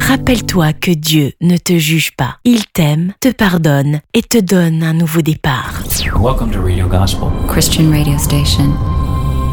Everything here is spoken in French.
Rappelle-toi que Dieu ne te juge pas. Il t'aime, te pardonne et te donne un nouveau départ. Welcome to Radio Gospel, Christian radio station.